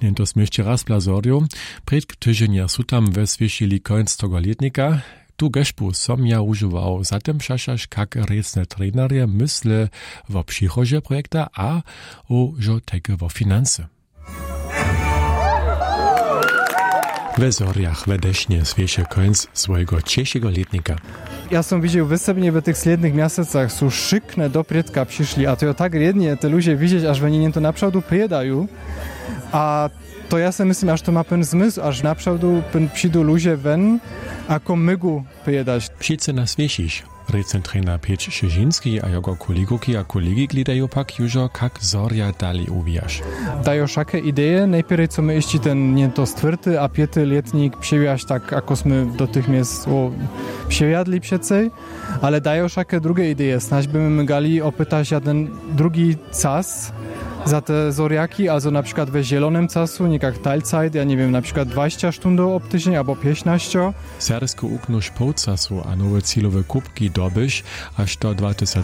To smieście raz blazorju, przed tydzienia su tam weswiesili końc tego letnika. Tu geszpu som ja używał, zatem przeszasz jak recne trenerie myślę o przychodzie projekta, a o żoteke o finanse. W Zoriach wedeśnie swiesie końc swojego ciesiego letnika. Ja som widział wysebnie w tych slednych miastecach są szykne do Prietka przyszli, a to ja tak rednie te ludzie widzieć, aż oni nie to naprzód przyjedają, a to ja sobie myślę, aż to ma pen zmysł, aż naprzód przyjdą ludzie wen, ako mygu przyjedać. Wszyscy nas wiesisz. Recentrena Pietr Szyzinski a jego koleguki a kolegi glidają pak już jak Zoria dalej uwijasz. Dają szakie idee, najpierw co my iści ten nie to stwierty, a piety letnik przewijać tak, jakosmy do tych miejsc przewiadli przecej, ale dają szakie drugie idee. Snaś by my gali opytać jeden drugi czas za te zoriaki, also na przykład we zielonym czasu, nie jak Teilzeit, ja nie wiem, na przykład 20 stundów ob tydzień, albo 15. Sersku uknusz pół czasu, a nowe celowe kubki dobysz, aż do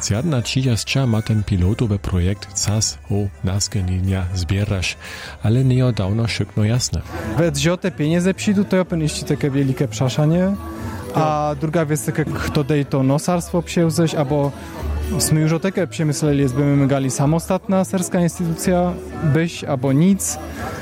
2030 ma ten pilotowy projekt czas o naskenenia zbierasz, ale nie dawno szybko jasne. Wedzio te pieniądze przyjdą, to ja iści takie wielkie przeszanie, a druga jest takie, kto dej to nosarstwo przewzeć, albo my już o takie przemyśleli, byśmy gali samostatna serska instytucja, byś albo nic.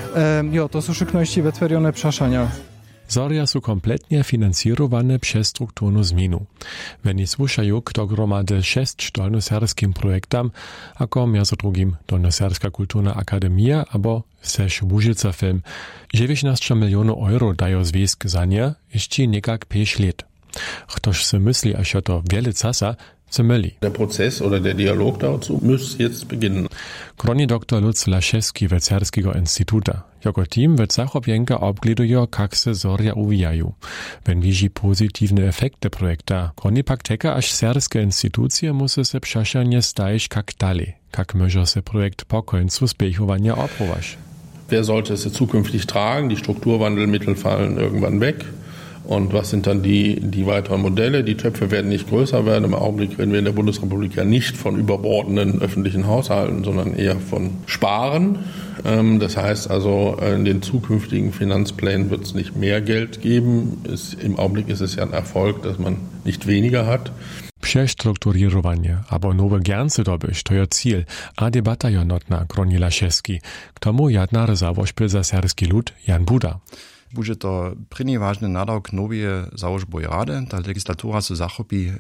To są szybkości wytworione przeszania. Zoria są kompletnie finansowane przez strukturną zmianę. Wenn ich słuchają, kto gromady 6 dolnoserskim projektam, jako między drugim Dolnoserska Kulturna Akademia, albo Seš Łużyca Film, 19 milionów euro dają związk za nie, jeszcze niekak 5 lat. Ktoś se myśli, aż to wiele czasa, Der Prozess oder der Dialog dazu muss jetzt beginnen. Kroni dr Lutz Laszewski w Cerskiego Instytuta. Jako team w Zachowienka obgliduje, jak se Zoria uwijają. Wenn widzi pozytywne efekty projekta, kroni pak teka, aż serskie instytucje muszą se przeszanie stajeć jak dalej, jak może se projekt po końcu spiechowania oproważ. Wer sollte es zukünftig tragen? Die Strukturwandelmittel fallen irgendwann weg. Und was sind dann die weiteren Modelle? Die Töpfe werden nicht größer werden. Im Augenblick reden wir in der Bundesrepublik ja nicht von überbordenden öffentlichen Haushalten, sondern eher von Sparen. Das heißt also, in den zukünftigen Finanzplänen wird es nicht mehr Geld geben. Im Augenblick ist es ja ein Erfolg, dass man nicht weniger hat. Przestrukturowanie, albo nowe gernce dobyć, to jest cel, a debata je notna, kroni Laszewski. K tomu jadnar zawoźby za serski lud Jan Buda. Bude to první vážny nadawk novie załožboj rady. Ta legislatura se zachopi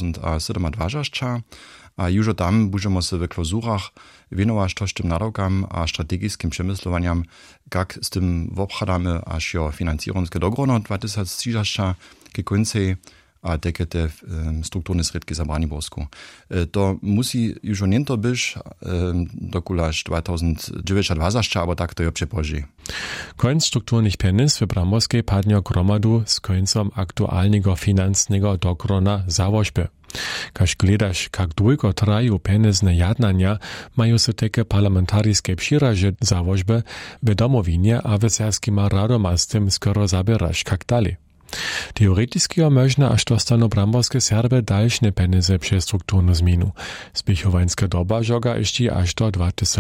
2027, a już tam budeme se w klauzurach wienować tym nadawkam a strategiskim przemysłowaniam, jak z tym obchadamy, aż jo finansierungskie dogrono 2030 ke końcu a takie te strukturne środki za Braniborsku. To musi już nie to być dokulaż 2029, aber tak to je przepoży. Końc strukturnych pieniędzy w Bramborskiej padnie gromadu z końcem aktualnego finansnego dogrona zawoźby. Każ gledasz, jak długo trwają pieniężne jadnania, mają se takie parlamentarskie przyraże zawoźby w domowinie, a w serskim radom z tym skoro zabierasz, jak dalej. Teoretycznie można, aż dostaną bramborskie Serby dalsze pieniądze przez strukturną zmianę. Spiechowańska doba żoga jeszcze aż do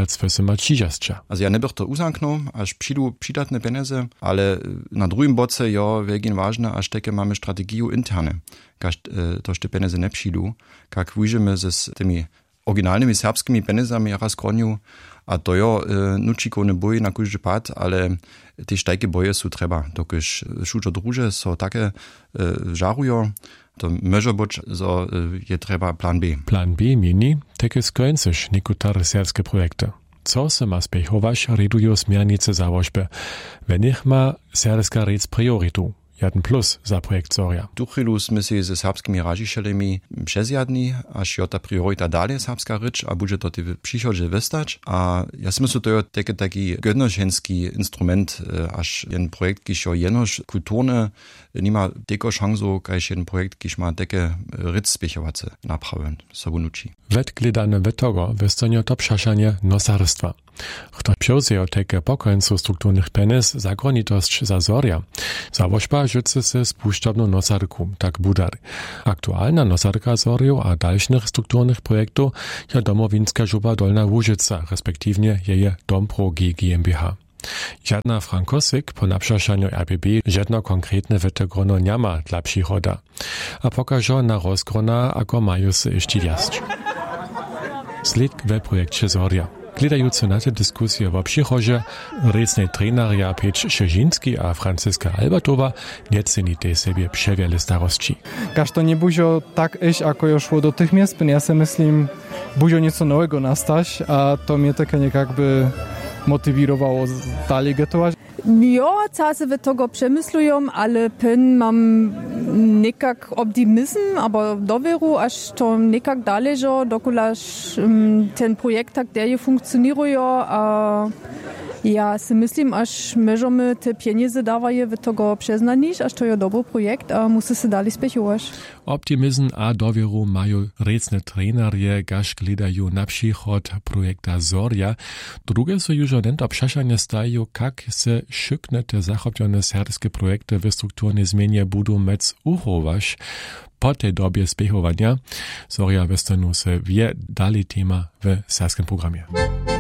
2030. Also ja nie bych to uzamknął, aż przyjdą przydatne pieniądze, ale na drugim boce ja wielkie ważne, aż takie mamy strategię interne. Każ to te pieniądze nie przyjdą, jak wyjdziemy z tymi oryginalnymi serbskimi pieniądzami raz kroniu, a to jo nučiko ne boji na każdy pad, ale te sztajke boje są trzeba. Dokiż šučo druže so takie żarują, to może być, że je trzeba plan B. Plan B mini, takie skończysz niektóre serskie projekty. Co se ma spiechować, redują zmiernice zawoźby. Wenn ich ma serska rec prioritu. Jeden plus za projekt Zoria. Tu chwilu sme si ze serbskimi ražišelemi přezjadni, až jo ta priorita dalje serbska rič, a bude to ty přichodže vystać. A ja si myslím, to je taki gödnoženski instrument, až jen projekt, kiž jo jenož kulturne, nima teko šansu, kaž jen projekt, kiž ma teke ric spěchovace napraven, sobunuči. Wet gledane wetogo, wystonio to przeszanie nosarstwa. Kto przewzęł takie po końcu strukturnych pieniędzy zagonitość za Zoria, zawoźba życzy se spuszczobną nosarku, tak budar. Aktualna nosarka Zoriu a dalszych strukturnych projektów je domowinska żupa Dolna Łużyca, respektywnie jej Dompro GmbH. Žadna Frankosvik po napšašanju RBB žadno konkretne wytegrono niama dla przychoda. A pokażo na rozgrona, ako mają se jeszcze jasć. Sled w projekcie Zorja. Gledając na te dyskusje w przychodzie, recnej treneria Piotr Szerzynski a Franciska Albatowa nie ceni tej sobie przewiele starości. Każ to nie buzio tak iść, ako już szło do tych miejsc, ja se myslím, buzio nieco nowego nastać, a to mnie takie jakby motywirowało dalej gotować. Ja, ca se tego przemyslują, ale pen mam nekak optymizm, aber dowieru, aż to nekak dalej, dokulaż ten projekt tak dalej funkcjonuje, a ja si myslím, až môžeme te pieniądze dávajú v toho přeznaniť, až to je dobrý projekt a musí sa dali spěchovat. Optimizm a dovieru majú recne trenerie, gaž gledajú na příchod projekta Zorja. Drugie sú już nento přešanie stajú, kak se šykne te zachopjone serbske projekty v strukturnej zmienie budú mec uchovaš. Po tej dobie spěchovania Zorja Westonu se vie dali téma v serbskim programie.